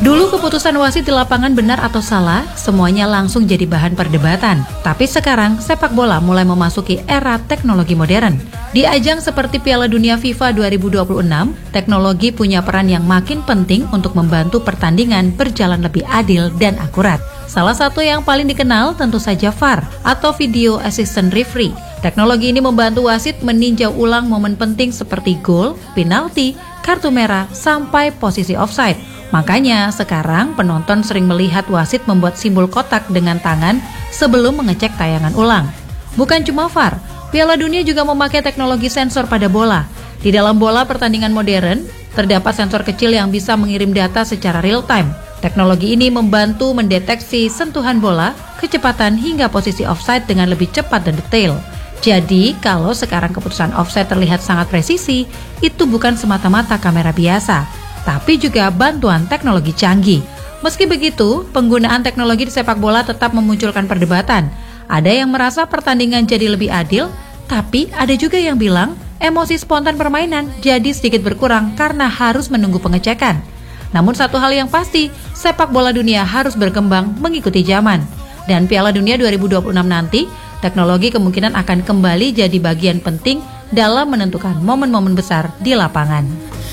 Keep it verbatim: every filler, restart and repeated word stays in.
Dulu keputusan wasit di lapangan benar atau salah, semuanya langsung jadi bahan perdebatan. Tapi sekarang sepak bola mulai memasuki era teknologi modern. Di ajang seperti Piala Dunia FIFA dua ribu dua puluh enam, teknologi punya peran yang makin penting untuk membantu pertandingan berjalan lebih adil dan akurat. Salah satu yang paling dikenal tentu saja V A R atau Video Assistant Referee. Teknologi ini membantu wasit meninjau ulang momen penting seperti gol, penalti, kartu merah, sampai posisi offside. Makanya sekarang penonton sering melihat wasit membuat simbol kotak dengan tangan sebelum mengecek tayangan ulang. Bukan cuma V A R, Piala Dunia juga memakai teknologi sensor pada bola. Di dalam bola pertandingan modern, terdapat sensor kecil yang bisa mengirim data secara real time. Teknologi ini membantu mendeteksi sentuhan bola, kecepatan hingga posisi offside dengan lebih cepat dan detail. Jadi, kalau sekarang keputusan offside terlihat sangat presisi, itu bukan semata-mata kamera biasa, tapi juga bantuan teknologi canggih. Meski begitu, penggunaan teknologi di sepak bola tetap memunculkan perdebatan. Ada yang merasa pertandingan jadi lebih adil, tapi ada juga yang bilang emosi spontan permainan jadi sedikit berkurang karena harus menunggu pengecekan. Namun satu hal yang pasti, sepak bola dunia harus berkembang mengikuti zaman. Dan Piala Dunia dua ribu dua puluh enam nanti, teknologi kemungkinan akan kembali jadi bagian penting dalam menentukan momen-momen besar di lapangan.